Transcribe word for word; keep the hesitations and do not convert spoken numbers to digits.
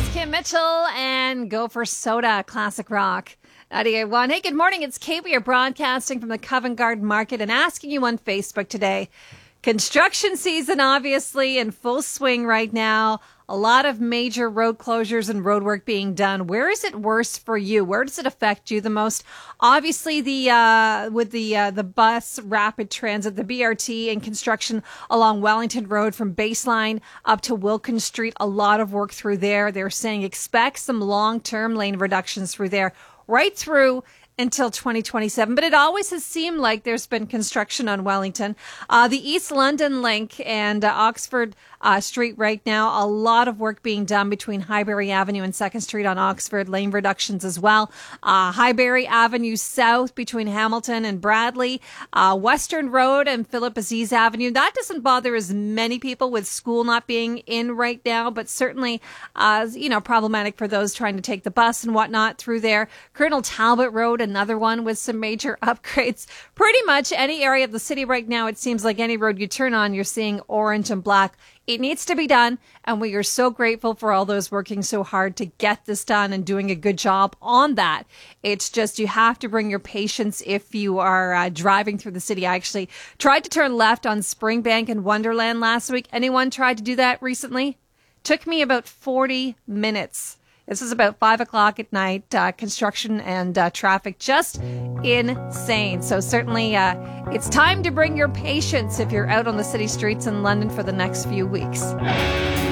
It's Kim Mitchell and Go for Soda, classic rock. ninety-eight point one. Hey, good morning. It's Kate. We are broadcasting from the Covent Garden Market and asking you on Facebook today. Construction season, obviously, in full swing right now. A lot of major road closures and road work being done. Where is it worse for you? Where does it affect you the most? Obviously, the uh, with the uh, the bus rapid transit, the B R T, and construction along Wellington Road from Baseline up to Wilkins Street. A lot of work through there. They're saying expect some long-term lane reductions through there, right through until twenty twenty-seven. But it always has seemed like there's been construction on Wellington. Uh, the East London Link and uh, Oxford uh, Street right now, a lot of work being done between Highbury Avenue and second Street on Oxford, lane reductions as well. Uh, Highbury Avenue South between Hamilton and Bradley, uh, Western Road and Philip Aziz Avenue. That doesn't bother as many people with school not being in right now, but certainly, uh, you know, problematic for those trying to take the bus and whatnot through there. Colonel Talbot Road, another one with some major upgrades. Pretty much any area of the city right now, it seems like any road you turn on, you're seeing orange and black. It needs to be done, and we are so grateful for all those working so hard to get this done and doing a good job on that. It's just you have to bring your patience if you are uh, driving through the city. I actually tried to turn left on Springbank and Wonderland last week. Anyone tried to do that recently? Took me about forty minutes. This is about five o'clock at night. Uh, construction and uh, traffic just insane. So certainly uh, it's time to bring your patience if you're out on the city streets in London for the next few weeks.